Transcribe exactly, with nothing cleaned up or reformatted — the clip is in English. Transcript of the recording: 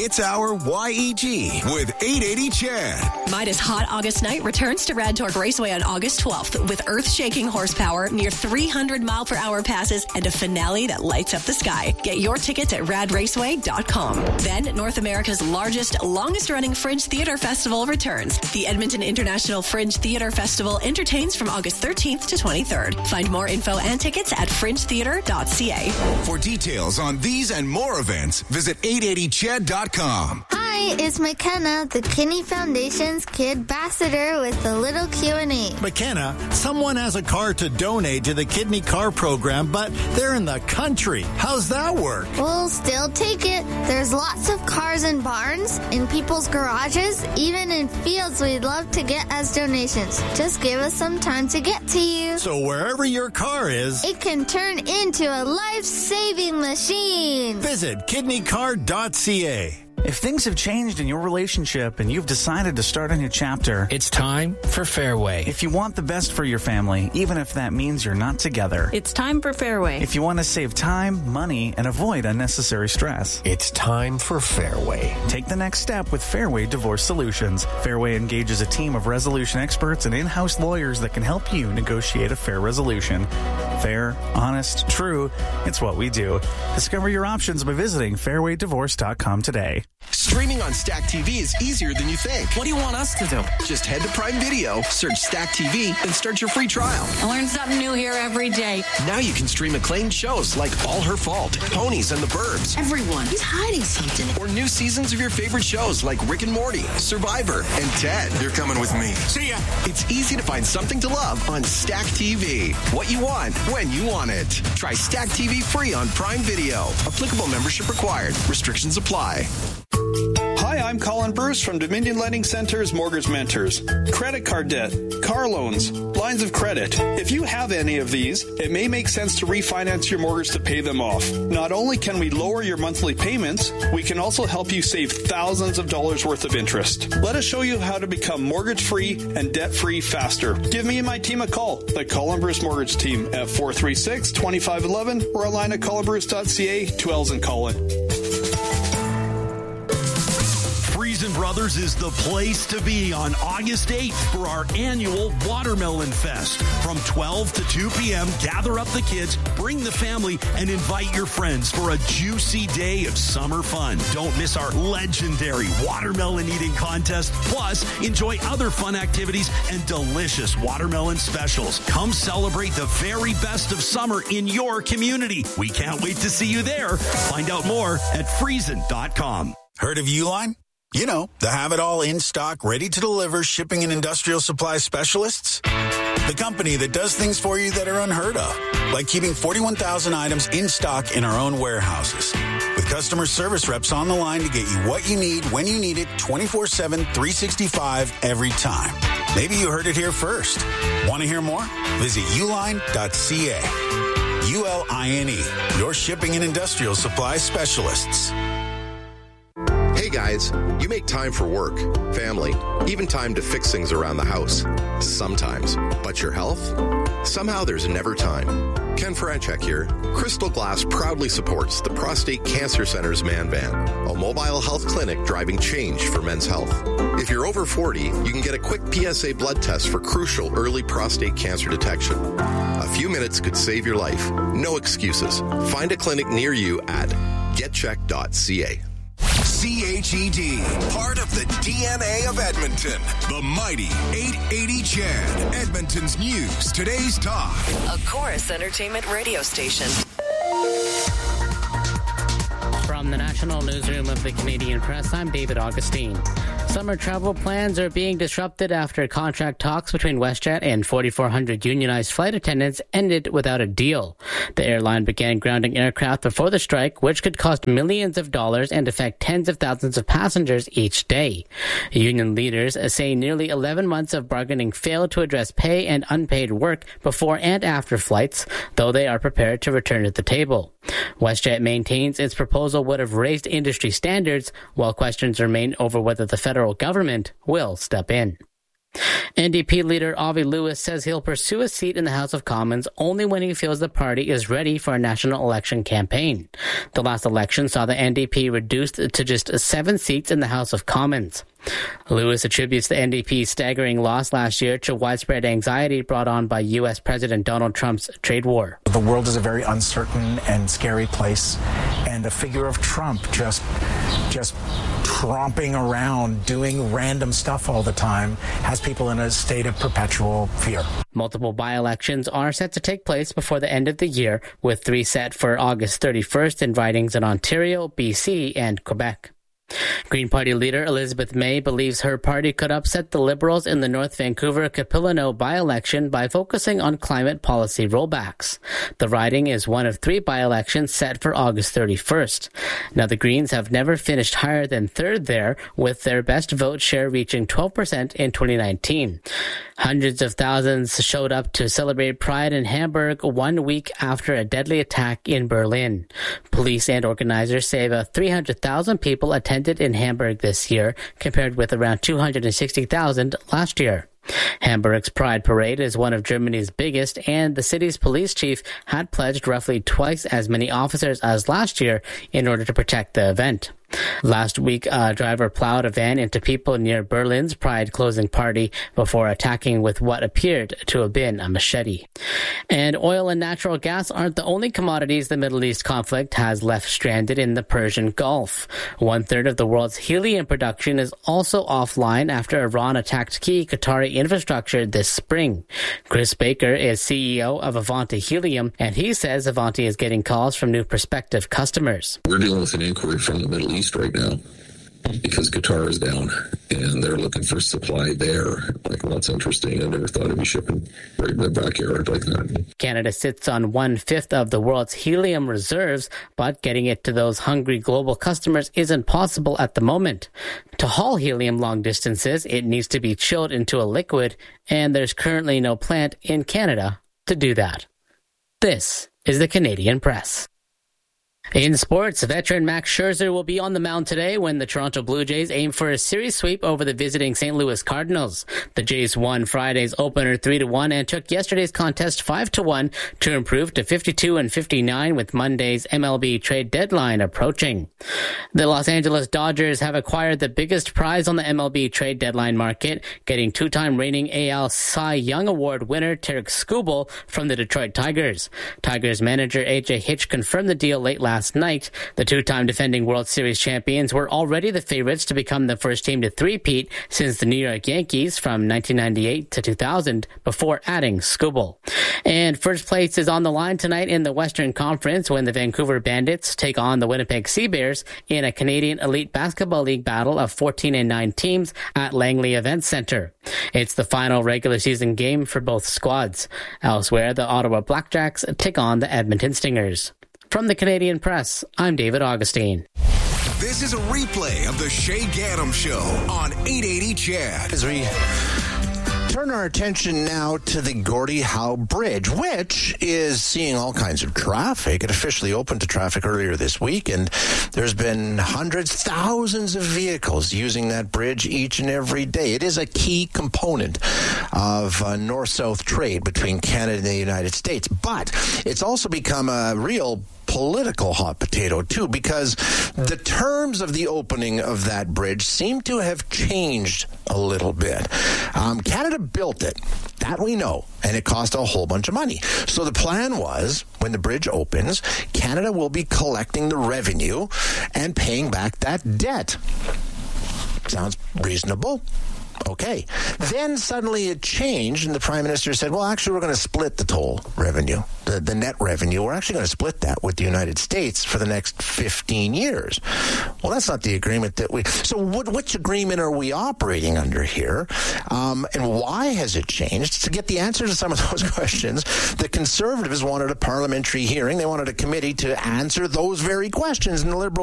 It's our Y E G with eight eighty Chad. Midas Hot August Night returns to Rad Torque Raceway on August twelfth with earth-shaking horsepower, near three hundred mile per hour passes, and a finale that lights up the sky. Get your tickets at rad raceway dot com. Then, North America's largest, longest-running Fringe Theater Festival returns. The Edmonton International Fringe Theater Festival entertains from August thirteenth to twenty-third. Find more info and tickets at fringe theater dot c a. For details on these and more events, visit eight eighty chad dot com. Hi, it's McKenna, the Kinney Foundation's Kid Ambassador with a little Q and A. McKenna, someone has a car to donate to the Kidney Car Program, but they're in the country. How's that work? We'll still take it. There's lots of cars in barns, in people's garages, even in fields we'd love to get as donations. Just give us some time to get to you. So wherever your car is, it can turn into a life-saving machine. Visit kidney car dot c a. If things have changed in your relationship and you've decided to start a new chapter, it's time for Fairway. If you want the best for your family, even if that means you're not together, it's time for Fairway. If you want to save time, money, and avoid unnecessary stress, it's time for Fairway. Take the next step with Fairway Divorce Solutions. Fairway engages a team of resolution experts and in-house lawyers that can help you negotiate a fair resolution. Fair, honest, true, it's what we do. Discover your options by visiting fairway divorce dot com today. Streaming on Stack T V is easier than you think. What do you want us to do? Just head to Prime Video, search Stack T V, and start your free trial. I learn something new here every day. Now you can stream acclaimed shows like All Her Fault, Ponies and the Burbs. Everyone is hiding something. Or new seasons of your favorite shows like Rick and Morty, Survivor, and Ted. You're coming with me. See ya. It's easy to find something to love on Stack T V. What you want, when you want it. Try Stack T V free on Prime Video. Applicable membership required. Restrictions apply. Hi, I'm Colin Bruce from Dominion Lending Center's Mortgage Mentors. Credit card debt, car loans, lines of credit. If you have any of these, it may make sense to refinance your mortgage to pay them off. Not only can we lower your monthly payments, we can also help you save thousands of dollars worth of interest. Let us show you how to become mortgage-free and debt-free faster. Give me and my team a call, the Colin Bruce Mortgage Team, at four three six, two five one one or online at colin bruce dot c a, two L's in Colin. Friesen Brothers is the place to be on August eighth for our annual Watermelon Fest. From twelve to two p.m., gather up the kids, bring the family, and invite your friends for a juicy day of summer fun. Don't miss our legendary watermelon eating contest. Plus, enjoy other fun activities and delicious watermelon specials. Come celebrate the very best of summer in your community. We can't wait to see you there. Find out more at friesen dot com. Heard of Uline? You know, the have-it-all in-stock, ready-to-deliver shipping and industrial supply specialists. The company that does things for you that are unheard of, like keeping forty-one thousand items in stock in our own warehouses. With customer service reps on the line to get you what you need, when you need it, twenty-four seven, three sixty-five, every time. Maybe you heard it here first. Want to hear more? Visit uline dot c a. U L I N E, your shipping and industrial supply specialists. Hey guys, you make time for work, family, even time to fix things around the house. Sometimes. But your health? Somehow there's never time. Ken Franchek here. Crystal Glass proudly supports the Prostate Cancer Center's Man Van, a mobile health clinic driving change for men's health. If you're over forty, you can get a quick P S A blood test for crucial early prostate cancer detection. A few minutes could save your life. No excuses. Find a clinic near you at get check dot c a. C H E D, part of the D N A of Edmonton. The mighty eight eighty Chad, Edmonton's news, today's talk. A Chorus Entertainment radio station. From the National Newsroom of the Canadian Press, I'm David Augustine. Summer travel plans are being disrupted after contract talks between WestJet and forty-four hundred unionized flight attendants ended without a deal. The airline began grounding aircraft before the strike, which could cost millions of dollars and affect tens of thousands of passengers each day. Union leaders say nearly eleven months of bargaining failed to address pay and unpaid work before and after flights, though they are prepared to return to the table. WestJet maintains its proposal would have raised industry standards, while questions remain over whether the federal government will step in. N D P leader Avi Lewis says he'll pursue a seat in the House of Commons only when he feels the party is ready for a national election campaign. The last election saw the N D P reduced to just seven seats in the House of Commons. Lewis attributes the N D P's staggering loss last year to widespread anxiety brought on by U S President Donald Trump's trade war. The world is a very uncertain and scary place, and a figure of Trump just just tromping around doing random stuff all the time has people in a state of perpetual fear. Multiple by-elections are set to take place before the end of the year, with three set for August thirty-first in ridings in Ontario, B C, and Quebec. Green Party leader Elizabeth May believes her party could upset the Liberals in the North Vancouver-Capilano by-election by focusing on climate policy rollbacks. The riding is one of three by-elections set for August thirty-first. Now, the Greens have never finished higher than third there, with their best vote share reaching twelve percent in twenty nineteen. Hundreds of thousands showed up to celebrate Pride in Hamburg one week after a deadly attack in Berlin. Police and organizers say about three hundred thousand people attended in Hamburg this year, compared with around two hundred sixty thousand last year. Hamburg's Pride Parade is one of Germany's biggest, and the city's police chief had pledged roughly twice as many officers as last year in order to protect the event. Last week, a driver plowed a van into people near Berlin's Pride closing party before attacking with what appeared to have been a machete. And oil and natural gas aren't the only commodities the Middle East conflict has left stranded in the Persian Gulf. One third of the world's helium production is also offline after Iran attacked key Qatari infrastructure this spring. Chris Baker is C E O of Avanti Helium, and he says Avanti is getting calls from new prospective customers. We're dealing with an inquiry from the Middle East right now because Qatar is down and they're looking for supply there. Like, well, that's interesting. I never thought I'd be shipping right in the backyard like that. Canada sits on one-fifth of the world's helium reserves, but getting it to those hungry global customers isn't possible at the moment. To haul helium long distances, it needs to be chilled into a liquid, and there's currently no plant in Canada to do that. This is the Canadian Press. In sports, veteran Max Scherzer will be on the mound today when the Toronto Blue Jays aim for a series sweep over the visiting Saint Louis Cardinals. The Jays won Friday's opener three to one and took yesterday's contest five to one to improve to fifty-two and fifty-nine with Monday's M L B trade deadline approaching. The Los Angeles Dodgers have acquired the biggest prize on the M L B trade deadline market, getting two-time reigning A L Cy Young Award winner Tarik Skubal from the Detroit Tigers. Tigers manager A J Hitch confirmed the deal late last Last night. The two-time defending World Series champions were already the favorites to become the first team to three-peat since the New York Yankees from nineteen ninety-eight to two thousand before adding Skubal. And first place is on the line tonight in the Western Conference when the Vancouver Bandits take on the Winnipeg Sea Bears in a Canadian Elite Basketball League battle of fourteen and nine teams at Langley Event Center. It's the final regular season game for both squads. Elsewhere, the Ottawa Blackjacks take on the Edmonton Stingers. From the Canadian Press, I'm David Augustine. This is a replay of the Shay Gaddam Show on eight eighty C H E D. As we turn our attention now to the Gordie Howe Bridge, which is seeing all kinds of traffic. It officially opened to traffic earlier this week, and there's been hundreds, thousands of vehicles using that bridge each and every day. It is a key component of uh, north-south trade between Canada and the United States, but it's also become a real political hot potato, too, because the terms of the opening of that bridge seem to have changed a little bit. Um, Canada built it. That we know. And it cost a whole bunch of money. So the plan was, when the bridge opens, Canada will be collecting the revenue and paying back that debt. Sounds reasonable. Okay. Then suddenly it changed, and the Prime Minister said, well, actually, we're going to split the toll revenue, the, the net revenue. We're actually going to split that with the United States for the next fifteen years. Well, that's not the agreement that we... So what, which agreement are we operating under here? Um, and why has it changed? To get the answer to some of those questions, the Conservatives wanted a parliamentary hearing. They wanted a committee to answer those very questions, and the Liberals